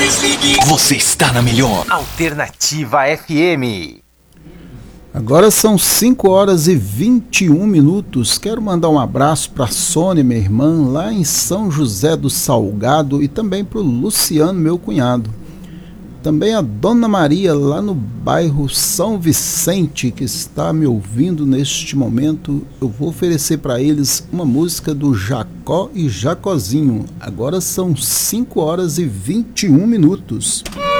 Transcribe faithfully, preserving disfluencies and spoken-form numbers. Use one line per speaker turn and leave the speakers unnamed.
Você está na melhor Alternativa F M.
Agora são cinco horas e vinte e um minutos. Quero mandar um abraço para a Sônia, minha irmã, lá em São José do Salgado, e também para o Luciano, meu cunhado. Também a Dona Maria, lá no bairro São Vicente, que está me ouvindo neste momento. Eu vou oferecer para eles uma música do Jacó e Jacozinho. Agora são cinco horas e vinte e um minutos.